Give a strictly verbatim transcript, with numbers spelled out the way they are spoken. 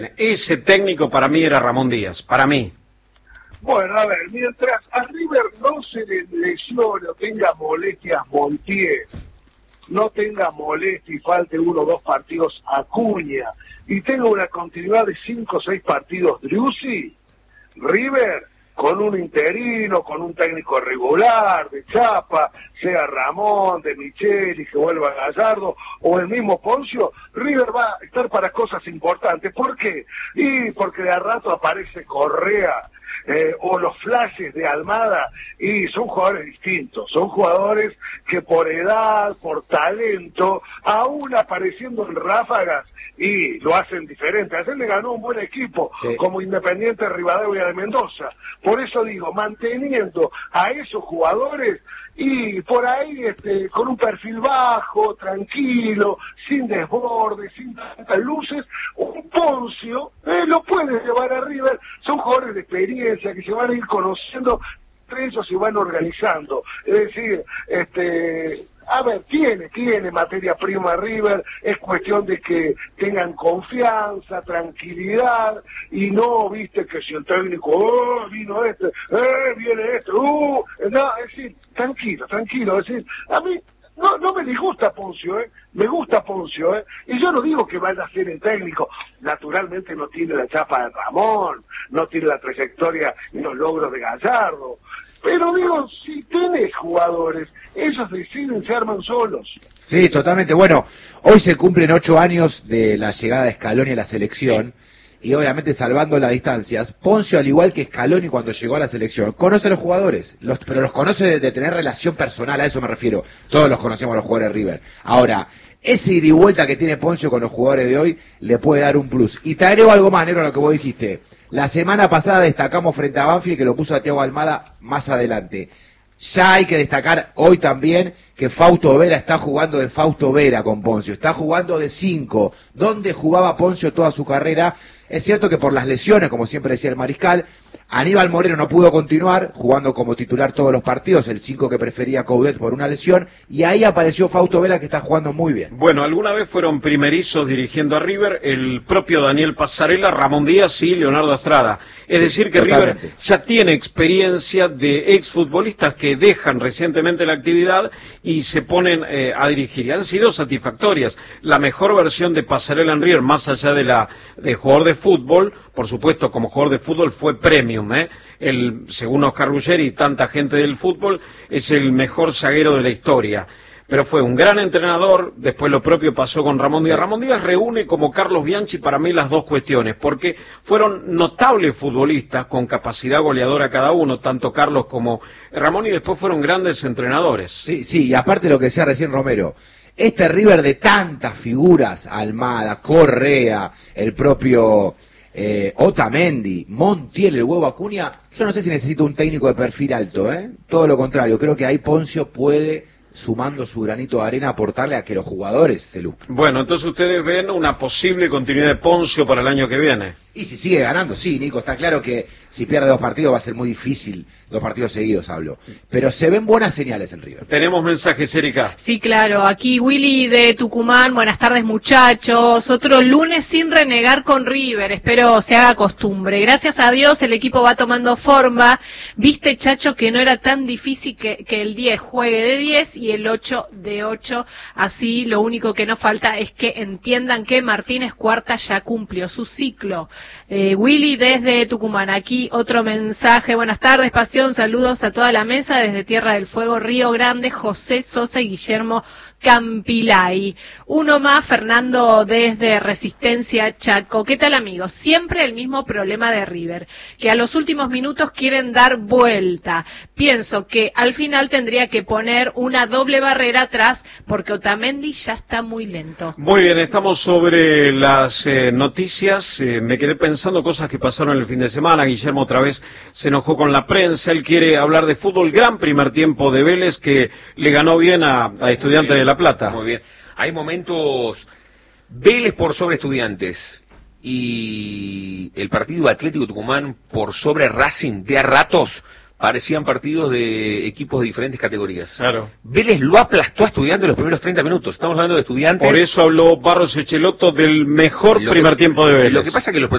Ese técnico para mí era Ramón Díaz, para mí. Bueno, a ver, mientras a River no se le lesione o tenga molestias Montiel, no tenga molestia y falte uno o dos partidos Acuña, y tenga una continuidad de cinco o seis partidos Driussi, River, con un interino, con un técnico regular, de chapa, sea Ramón, de Micheli, que vuelva Gallardo, o el mismo Poncio, River va a estar para cosas importantes. ¿Por qué? Y porque de a rato aparece Correa, Eh, o los flashes de Almada, y son jugadores distintos, son jugadores que por edad, por talento, aún apareciendo en ráfagas, y lo hacen diferente. Ayer le ganó un buen equipo, sí, como Independiente Rivadavia de Mendoza. Por eso digo, manteniendo a esos jugadores, y por ahí este, con un perfil bajo, tranquilo, sin desbordes, sin tantas luces, un Poncio eh, lo puede llevar a River. Son jugadores de experiencia que se van a ir conociendo, entre ellos se van organizando. Es decir, este a ver, tiene, tiene materia prima River, es cuestión de que tengan confianza, tranquilidad, y no, viste, que si el técnico, oh, vino este, eh, viene este, uh, no, es decir, tranquilo, tranquilo, es decir, a mí no, no me disgusta Poncio, eh, me gusta Poncio, eh, y yo no digo que vaya a ser el técnico, naturalmente no tiene la chapa de Ramón, no tiene la trayectoria y los logros de Gallardo, pero digo, si tenés jugadores, ellos deciden, se arman solos. Sí, totalmente. Bueno, hoy se cumplen ocho años de la llegada de Scaloni a la selección, sí, y obviamente salvando las distancias, Poncio, al igual que Scaloni cuando llegó a la selección, conoce a los jugadores, los, pero los conoce de, de tener relación personal, a eso me refiero. Todos los conocemos a los jugadores de River. Ahora, ese ida y vuelta que tiene Poncio con los jugadores de hoy le puede dar un plus. Y te agrego algo más, Negro, a lo que vos dijiste. La semana pasada destacamos frente a Banfield, que lo puso a Thiago Almada más adelante. Ya hay que destacar hoy también que Fausto Vera está jugando de Fausto Vera con Poncio, está jugando de cinco, donde jugaba Poncio toda su carrera. Es cierto que por las lesiones, como siempre decía el Mariscal, Aníbal Moreno no pudo continuar jugando como titular todos los partidos, el cinco que prefería Coudet por una lesión, y ahí apareció Fausto Vera, que está jugando muy bien. Bueno, alguna vez fueron primerizos dirigiendo a River el propio Daniel Passarella, Ramón Díaz y Leonardo Estrada. Es sí, decir, que totalmente. River ya tiene experiencia de exfutbolistas que dejan recientemente la actividad y se ponen eh, a dirigir, y han sido satisfactorias. La mejor versión de Passarella en River, más allá de la de jugador de fútbol, por supuesto, como jugador de fútbol fue premium, ¿eh? El, según Oscar Ruggeri y tanta gente del fútbol, es el mejor zaguero de la historia. Pero fue un gran entrenador, después lo propio pasó con Ramón Díaz. Sí. Ramón Díaz reúne como Carlos Bianchi para mí las dos cuestiones, porque fueron notables futbolistas con capacidad goleadora cada uno, tanto Carlos como Ramón, y después fueron grandes entrenadores. Sí, sí, y aparte lo que decía recién Romero, este River de tantas figuras, Almada, Correa, el propio eh, Otamendi, Montiel, el huevo Acuña, yo no sé si necesito un técnico de perfil alto, ¿eh? Todo lo contrario, creo que ahí Poncio puede, sumando su granito de arena, aportarle a que los jugadores se luzcan. Bueno, entonces ustedes ven una posible continuidad de Poncio para el año que viene. Y si sigue ganando, sí, Nico, está claro que si pierde dos partidos va a ser muy difícil, dos partidos seguidos hablo, pero se ven buenas señales en River. Tenemos mensajes, Erika. Sí, claro, aquí Willy de Tucumán, buenas tardes muchachos, otro lunes sin renegar con River, espero se haga costumbre, gracias a Dios el equipo va tomando forma, viste Chacho que no era tan difícil que, que el diez juegue de diez y el ocho de ocho, así lo único que nos falta es que entiendan que Martínez Cuarta ya cumplió su ciclo. Eh, Willy desde Tucumán, aquí otro mensaje, buenas tardes Pasión, saludos a toda la mesa desde Tierra del Fuego, Río Grande, José Sosa y Guillermo Campilay. Uno más, Fernando desde Resistencia Chaco. ¿Qué tal amigos? Siempre el mismo problema de River, que a los últimos minutos quieren dar vuelta. Pienso que al final tendría que poner una doble barrera atrás porque Otamendi ya está muy lento. Muy bien, estamos sobre las eh, noticias. Eh, me quedé pensando cosas que pasaron el fin de semana. Guillermo otra vez se enojó con la prensa. Él quiere hablar de fútbol. Gran primer tiempo de Vélez que le ganó bien a, a Estudiantes de La Plata. Muy bien. Hay momentos Vélez por sobre Estudiantes y el partido Atlético Tucumán por sobre Racing de a ratos parecían partidos de equipos de diferentes categorías. Claro. Vélez lo aplastó a Estudiantes los primeros treinta minutos. Estamos hablando de Estudiantes. Por eso habló Barros Echeloto del mejor primer que, tiempo de Vélez. Lo que pasa es que los